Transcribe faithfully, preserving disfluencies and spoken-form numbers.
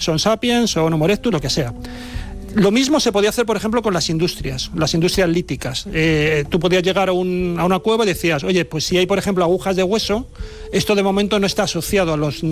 son sapiens o Homo erectus, lo que sea. Lo mismo se podía hacer, por ejemplo, con las industrias, las industrias líticas. Eh, tú podías llegar a, un, a una cueva y decías, oye, pues si hay, por ejemplo, agujas de hueso, esto de momento no está asociado a los